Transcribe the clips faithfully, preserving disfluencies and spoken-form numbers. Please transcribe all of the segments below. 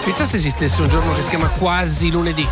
Pensa se esistesse un giorno che si chiama quasi lunedì.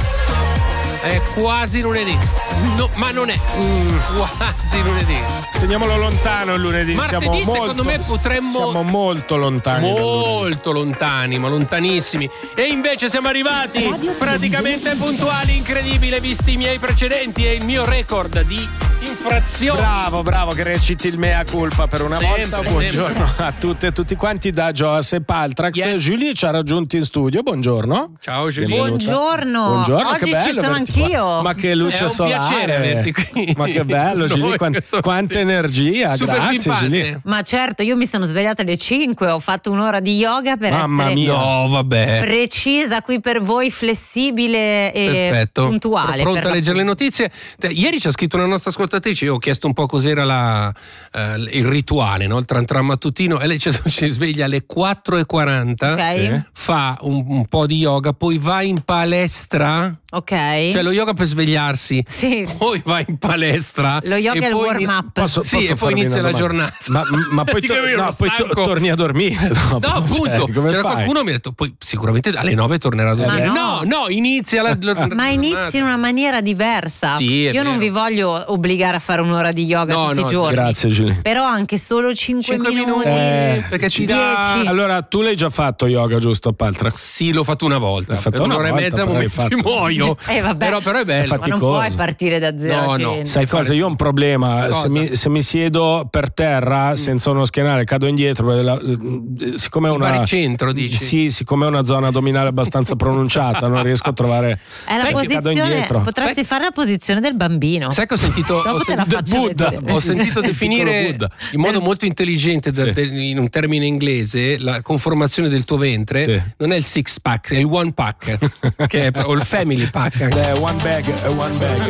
È quasi lunedì. No, ma non è mm. quasi lunedì. Teniamolo lontano il lunedì. Martedì, siamo molto, secondo me potremmo. Siamo molto lontani. Molto lontani, ma lontanissimi. E invece siamo arrivati praticamente puntuali, incredibile, visti i miei precedenti e il mio record di infrazioni. Bravo, bravo, che reciti il mea culpa per una sempre, volta. Buongiorno sempre. a tutte e tutti quanti da Joas e Paltrax. Yes. Julie ci ha raggiunti in studio. Buongiorno. Ciao Julie. Buongiorno. Buongiorno, Oggi che bello ci sono averti qua. anch'io. Ma che luce È un solare. piacere averti qui. Ma che bello, Noi, Julie. Quant- questo- quanta energia. Super Grazie, pimpante. Julie. Ma certo, io mi sono svegliata alle cinque, ho fatto un'ora di yoga per Mamma essere mia. No, vabbè. precisa qui per voi, flessibile e Perfetto. puntuale. Pronta per a leggere le l'appunto. notizie? Te- Ieri ci ha scritto una nostra ascoltatrice, io ho chiesto un po' cos'era la, eh, il rituale, no? Il tran tran mattutino, e lei ci ci sveglia alle quattro e quaranta, Ok. Sì. fa un, un po' di yoga, poi va in palestra, Ok. cioè lo yoga per svegliarsi, Sì. poi va in palestra. Lo yoga e è il poi warm up. Posso, Sì, posso e poi farvi inizia una la domanda? giornata. Ma, ma poi, Dico, to- io ero no, poi to- stanco. torni a dormire dopo. No, appunto, Cioè, come c'era fai? qualcuno che mi ha detto, poi sicuramente alle nove tornerà a dormire. Ma No, no. no, inizia la, la Ma inizi in una maniera diversa. Sì, è Io non vero. vi voglio obbligare a fare un'ora di yoga No, tutti no, i giorni. Grazie, Julie. Però anche solo cinque, cinque minuti, Eh, perché ci dà. dieci. Allora, tu l'hai già fatto yoga, giusto, Paltrax? Sì, l'ho fatto una volta. L'hai fatto per una un'ora volta, e mezza, però un l'hai momento ci fatto. muoio. Eh, vabbè. Però, però è bello. È Ma non faticoso. puoi partire da zero. No, a no. cento. Sai cosa? Io ho un problema. Cosa? Se mi, se mi siedo per terra Mm. senza uno schienale, cado indietro. perché la- siccome è Il una. baricentro, dici? Sì, siccome è una zona addominale abbastanza pronunciata, non riesco a trovare. È la Sai che cado posizione, indietro. potresti Sai- fare la posizione del bambino. Sai che ho sentito, Dopo ho te la sentito, faccio Buddha. vedere. ho sentito Il definire piccolo Buddha. in modo molto intelligente, da- Sì. de- in un termine inglese, la conformazione del tuo ventre. Sì. Non è il six pack, è il one pack, che è, o il family pack. Eh, one bag, eh, one bag.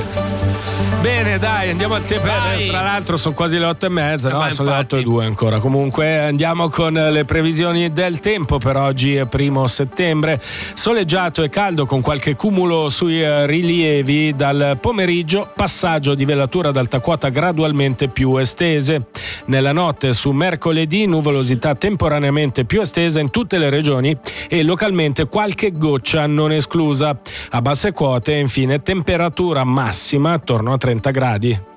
Bene, dai, andiamo al tempo. Vai. Eh, Tra l'altro sono quasi le otto e mezza, Eh, no? ma Sono le infatti. otto e due ancora. Comunque andiamo con le previsioni del tempo per oggi, è primo settembre. Soleggiato e caldo con qualche cumulo sui eh, rilievi. Dal pomeriggio passaggio di velatura ad alta quota gradualmente più estese. Nella notte su mercoledì nuvolosità temporaneamente più estesa in tutte le regioni e localmente qualche goccia non esclusa. A basse quote infine temperatura massima attorno a trenta gradi.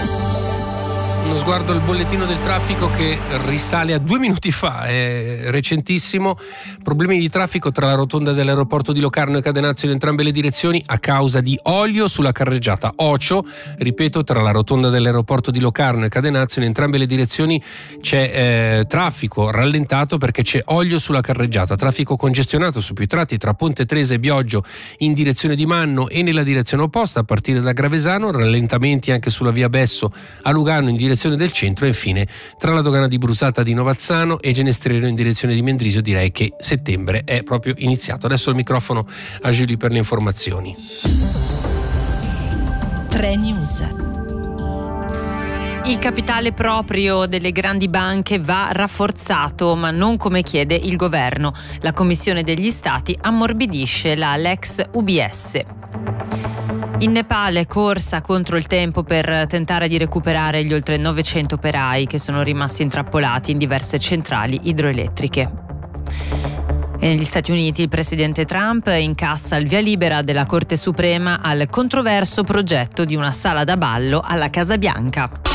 Uno sguardo al bollettino del traffico che risale a due minuti fa, è recentissimo. Problemi di traffico tra la rotonda dell'aeroporto di Locarno e Cadenazio in entrambe le direzioni a causa di olio sulla carreggiata Ocio. Ripeto, tra la rotonda dell'aeroporto di Locarno e Cadenazio in entrambe le direzioni c'è eh, traffico rallentato perché c'è olio sulla carreggiata. Traffico congestionato su più tratti tra Ponte Tresa e Bioggio in direzione di Manno e nella direzione opposta a partire da Gravesano. Rallentamenti anche sulla via Besso a Lugano in direzione del centro e infine tra la dogana di Brusata di Novazzano e Genestreno in direzione di Mendrisio. Direi che settembre è proprio iniziato. Adesso il microfono a Julie per le informazioni. tre News. Il capitale proprio delle grandi banche va rafforzato, ma non come chiede il governo. La Commissione degli Stati ammorbidisce la Lex U B S. In Nepal corsa contro il tempo per tentare di recuperare gli oltre novecento operai che sono rimasti intrappolati in diverse centrali idroelettriche. E negli Stati Uniti il presidente Trump incassa il via libera della Corte Suprema al controverso progetto di una sala da ballo alla Casa Bianca.